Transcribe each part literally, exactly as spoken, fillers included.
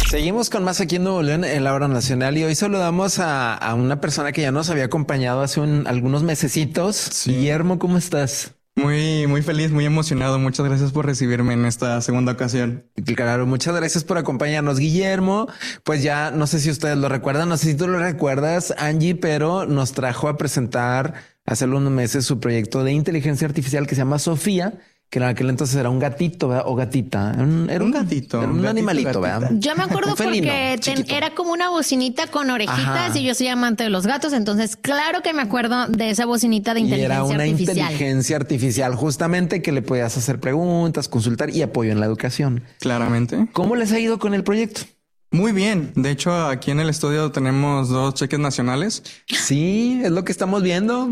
Seguimos con más aquí en Nuevo León en la hora nacional y hoy saludamos a, a una persona que ya nos había acompañado hace un, algunos mesecitos. Sí. Guillermo, ¿cómo estás? Muy, muy feliz, muy emocionado. Muchas gracias por recibirme en esta segunda ocasión. Claro, muchas gracias por acompañarnos, Guillermo. Pues ya no sé si ustedes lo recuerdan, no sé si tú lo recuerdas, Angie, pero nos trajo a presentar hace unos meses su proyecto de inteligencia artificial que se llama Sofía, que en aquel entonces era un gatito, ¿verdad? O gatita. Era un, era un, un gatito, era un, un gatito, animalito, gatita. ¿Verdad? Yo me acuerdo porque ten, era como una bocinita con orejitas. Ajá. Y yo soy amante de los gatos. Entonces, claro que me acuerdo de esa bocinita de inteligencia artificial. Y era una artificial. inteligencia artificial, justamente que le podías hacer preguntas, consultar y apoyo en la educación. Claramente. ¿Cómo les ha ido con el proyecto? Muy bien. De hecho, aquí en el estudio tenemos dos cheques nacionales. Sí, es lo que estamos viendo.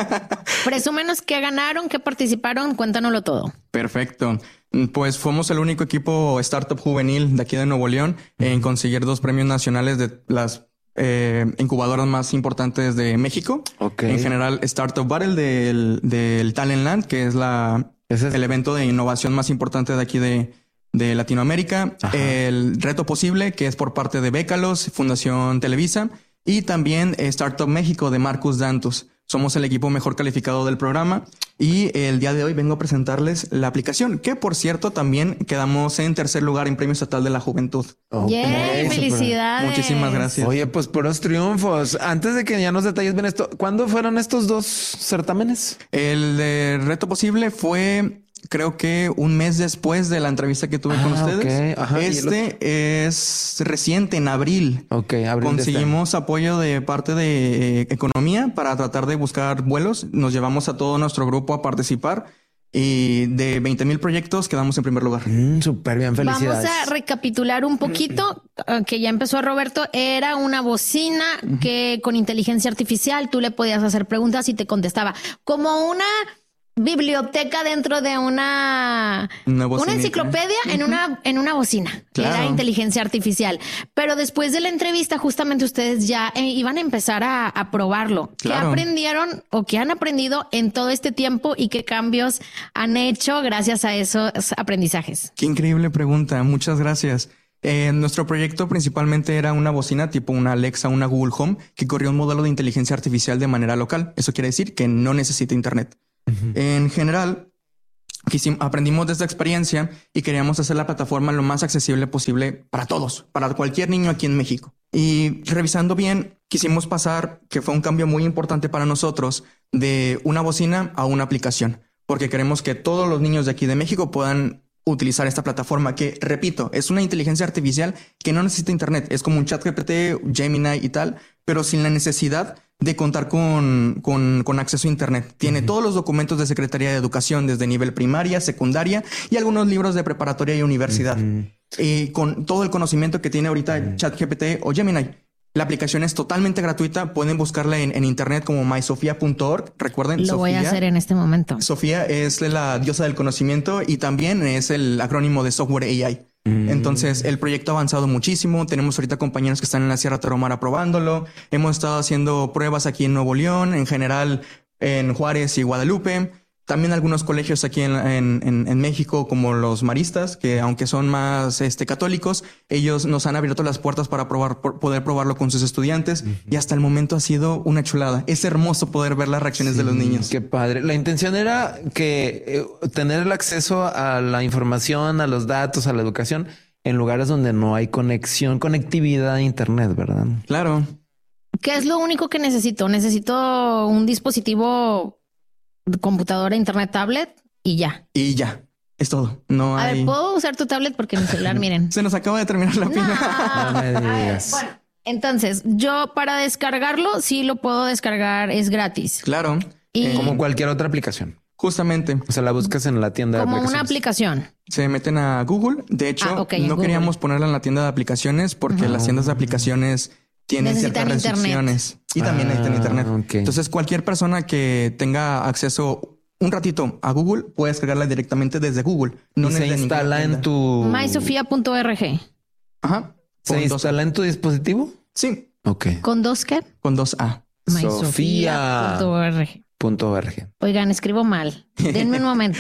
Presúmenos qué ganaron, qué participaron. Cuéntanoslo todo. Perfecto. Pues fuimos el único equipo startup juvenil de aquí de Nuevo León en conseguir dos premios nacionales de las eh, incubadoras más importantes de México. Okay. En general, Startup Battle del, del Talentland, que es la es el evento de innovación más importante de aquí de de Latinoamérica. Ajá. El Reto Posible, que es por parte de Bécalos, Fundación Televisa, y también Startup México de Marcus Dantus. Somos el equipo mejor calificado del programa y el día de hoy vengo a presentarles la aplicación, que por cierto también quedamos en tercer lugar en Premio Estatal de la Juventud. Okay. ¡Yay! ¡Felicidades! Muchísimas gracias. Oye, pues puros triunfos. Antes de que ya nos detalles bien esto, ¿cuándo fueron estos dos certámenes? El de Reto Posible fue... creo que un mes después de la entrevista que tuve ah, con ustedes. Okay. Ajá, este es reciente, en abril. Ok, abril. Conseguimos este apoyo de parte de eh, economía para tratar de buscar vuelos. Nos llevamos a todo nuestro grupo a participar y de veinte mil proyectos quedamos en primer lugar. Mm, súper bien, felicidades. Vamos a recapitular un poquito, que ya empezó Roberto. Era una bocina que con inteligencia artificial tú le podías hacer preguntas y te contestaba como una... biblioteca dentro de una una, una enciclopedia uh-huh. en una en una bocina. Claro. Era inteligencia artificial. Pero después de la entrevista, justamente ustedes ya eh, iban a empezar a, a probarlo. Claro. ¿Qué aprendieron o qué han aprendido en todo este tiempo y qué cambios han hecho gracias a esos aprendizajes? Qué increíble pregunta. Muchas gracias. Eh, nuestro proyecto principalmente era una bocina tipo una Alexa, una Google Home, que corría un modelo de inteligencia artificial de manera local. Eso quiere decir que no necesita internet. Uh-huh. En general, quisimos, aprendimos de esta experiencia y queríamos hacer la plataforma lo más accesible posible para todos, para cualquier niño aquí en México. Y revisando bien, quisimos pasar, que fue un cambio muy importante para nosotros, de una bocina a una aplicación, porque queremos que todos los niños de aquí de México puedan utilizar esta plataforma que, repito, es una inteligencia artificial que no necesita internet. Es como un ChatGPT, Gemini y tal, pero sin la necesidad de contar con, con, con acceso a internet. Tiene uh-huh. todos los documentos de Secretaría de Educación desde nivel primaria, secundaria y algunos libros de preparatoria y universidad. Uh-huh. Y con todo el conocimiento que tiene ahorita uh-huh. ChatGPT o Gemini. La aplicación es totalmente gratuita. Pueden buscarla en, en internet como my sofia punto org. Recuerden, Lo Sofía, voy a hacer en este momento. Sofía es la diosa del conocimiento y también es el acrónimo de Software A I. Mm. Entonces, el proyecto ha avanzado muchísimo. Tenemos ahorita compañeros que están en la Sierra Tarahumara probándolo. Hemos estado haciendo pruebas aquí en Nuevo León, en general en Juárez y Guadalupe. También algunos colegios aquí en, en, en, en México, como los maristas, que aunque son más este, católicos, ellos nos han abierto las puertas para probar, por, poder probarlo con sus estudiantes. Uh-huh. Y hasta el momento ha sido una chulada. Es hermoso poder ver las reacciones sí, de los niños. Qué padre. La intención era que eh, tener el acceso a la información, a los datos, a la educación en lugares donde no hay conexión, conectividad a internet, ¿verdad? Claro. ¿Qué es lo único que necesito? Necesito un dispositivo... computadora, internet, tablet y ya. Y ya. Es todo. No a hay... ver, ¿puedo usar tu tablet? Porque mi celular, miren. Se nos acaba de terminar la pila. No, no me digas. Bueno, entonces, yo para descargarlo, sí lo puedo descargar. Es gratis. Claro. Y... como cualquier otra aplicación. Justamente. O sea, la buscas en la tienda como de aplicaciones. Como una aplicación. Se meten a Google. De hecho, ah, okay, no queríamos ponerla en la tienda de aplicaciones porque uh-huh. las tiendas de aplicaciones... tienen necesitan ciertas restricciones internet. y también ah, necesitan internet. Okay. Entonces, cualquier persona que tenga acceso un ratito a Google puede descargarla directamente desde Google. No se instala en tu... my sofia punto org. Ajá. ¿Se instala en tu dispositivo? Sí. Ok. ¿Con dos qué? Con dos A. my sofia punto org. Punto org. Oigan, escribo mal. Denme un momento.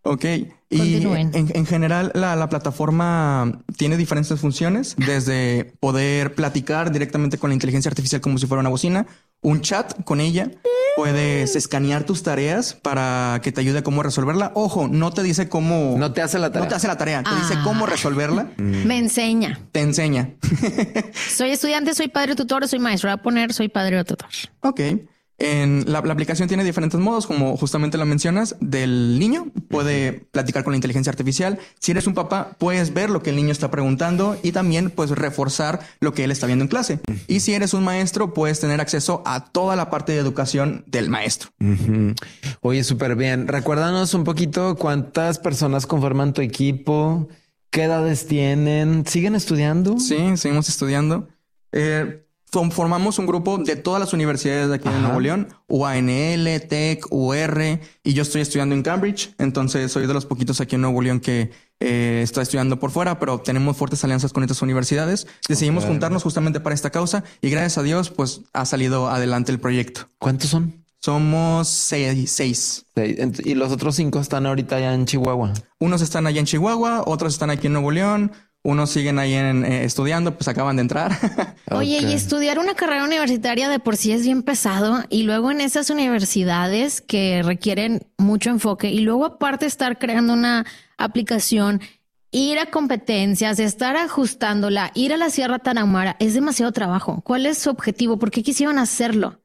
Ok. Y Continúen. en, en general la, la plataforma tiene diferentes funciones, desde poder platicar directamente con la inteligencia artificial como si fuera una bocina, un chat con ella, puedes escanear tus tareas para que te ayude a cómo resolverla. Ojo, no te dice cómo... No te hace la tarea. No te hace la tarea, te Ah. dice cómo resolverla. Me enseña. Te enseña. Soy estudiante, soy padre tutor, soy maestro. Voy a poner soy padre o tutor. Ok. En la, la aplicación tiene diferentes modos, como justamente lo mencionas, del niño. Puede platicar con la inteligencia artificial. Si eres un papá, puedes ver lo que el niño está preguntando y también pues reforzar lo que él está viendo en clase. Y si eres un maestro, puedes tener acceso a toda la parte de educación del maestro. Ujú. Oye, súper bien. Recuérdanos un poquito cuántas personas conforman tu equipo, qué edades tienen, ¿siguen estudiando? Sí, seguimos estudiando. Eh, Formamos un grupo de todas las universidades de aquí Ajá. de Nuevo León, U A N L, T E C, U R, y yo estoy estudiando en Cambridge. Entonces soy de los poquitos aquí en Nuevo León que eh, está estudiando por fuera, pero tenemos fuertes alianzas con estas universidades. Decidimos Okay. juntarnos justamente para esta causa y gracias a Dios pues ha salido adelante el proyecto. ¿Cuántos son? Somos seis. seis. Sí, ent- Y los otros cinco están ahorita ya en Chihuahua. Unos están allá en Chihuahua, otros están aquí en Nuevo León, unos siguen ahí en, eh, estudiando, pues acaban de entrar. Oye, Ok. y estudiar una carrera universitaria de por sí es bien pesado y luego en esas universidades que requieren mucho enfoque y luego aparte estar creando una aplicación, ir a competencias, estar ajustándola, ir a la Sierra Tarahumara, es demasiado trabajo. ¿Cuál es su objetivo? ¿Por qué quisieron hacerlo?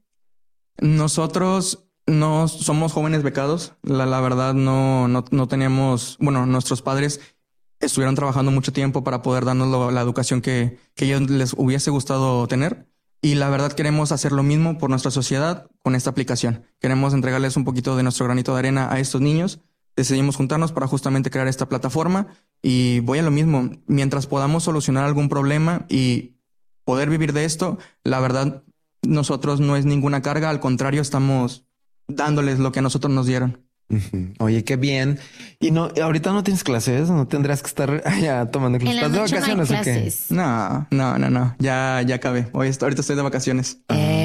Nosotros no somos jóvenes becados. La, la verdad no, no, no teníamos, bueno, nuestros padres estuvieron trabajando mucho tiempo para poder darnos lo- la educación que, que ellos les hubiese gustado tener. Y la verdad queremos hacer lo mismo por nuestra sociedad con esta aplicación. Queremos entregarles un poquito de nuestro granito de arena a estos niños. Decidimos juntarnos para justamente crear esta plataforma y voy a lo mismo. Mientras podamos solucionar algún problema y poder vivir de esto, la verdad, nosotros no es ninguna carga. Al contrario, estamos dándoles lo que a nosotros nos dieron. Ujú. Oye, qué bien. Y no, ahorita no tienes clases, no tendrías que estar allá tomando clases. En la ¿Estás de noche no hay vacaciones o qué? clases. No, no, no, no. Ya, ya acabé. Hoy est- ahorita estoy de vacaciones.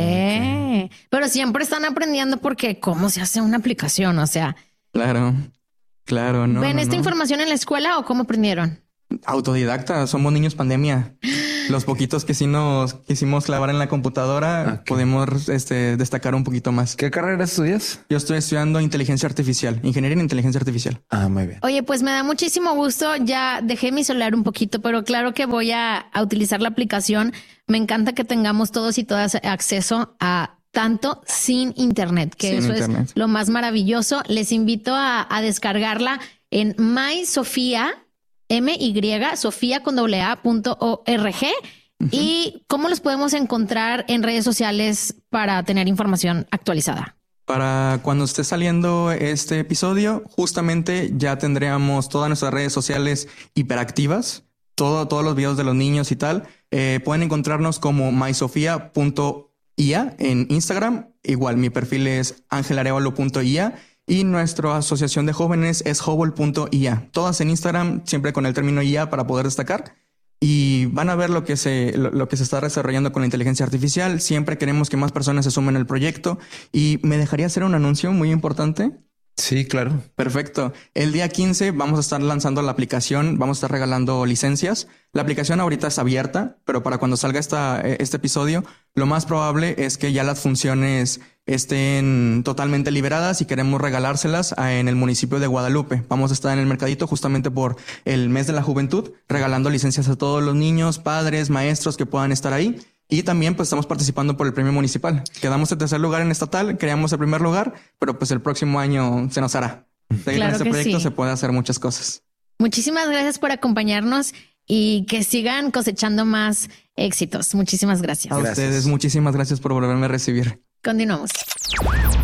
Eh, pero siempre están aprendiendo porque cómo se hace una aplicación. O sea, Claro, claro, no. ¿ven no, esta no. información en la escuela o cómo aprendieron? Autodidacta, somos niños pandemia. Los poquitos que sí nos quisimos clavar en la computadora, Ok. podemos este, destacar un poquito más. ¿Qué carrera estudias? Yo estoy estudiando inteligencia artificial, ingeniería en inteligencia artificial. Ah, muy bien. Oye, pues me da muchísimo gusto. Ya dejé mi celular un poquito, pero claro que voy a, a utilizar la aplicación. Me encanta que tengamos todos y todas acceso a tanto sin internet, que Sin eso internet. es lo más maravilloso. Les invito a, a descargarla en MySofía, M Y, Sofía con doble A punto org. ¿Y cómo los podemos encontrar en redes sociales para tener información actualizada? Para cuando esté saliendo este episodio, justamente ya tendríamos todas nuestras redes sociales hiperactivas, todo, todos los videos de los niños y tal. Eh, pueden encontrarnos como mysofia punto i a en Instagram. Igual mi perfil es angelarevalo punto i a y nuestra asociación de jóvenes es hobble punto i a. Todas en Instagram, siempre con el término I A para poder destacar. Y van a ver lo que se, lo, lo que se está desarrollando con la inteligencia artificial. Siempre queremos que más personas se sumen al proyecto. Y me dejaría hacer un anuncio muy importante. Sí, claro. Perfecto. El día quince vamos a estar lanzando la aplicación, vamos a estar regalando licencias. La aplicación ahorita es abierta, pero para cuando salga esta, este episodio, lo más probable es que ya las funciones estén totalmente liberadas y queremos regalárselas a- en el municipio de Guadalupe. Vamos a estar en el mercadito justamente por el mes de la juventud, regalando licencias a todos los niños, padres, maestros que puedan estar ahí. Y también pues estamos participando por el premio municipal. Quedamos en tercer lugar en estatal, queríamos el primer lugar, pero pues el próximo año se nos hará. De Claro en este que proyecto sí. se puede hacer muchas cosas. Muchísimas gracias por acompañarnos y que sigan cosechando más éxitos. Muchísimas gracias. A Gracias. ustedes muchísimas gracias por volverme a recibir. Continuamos.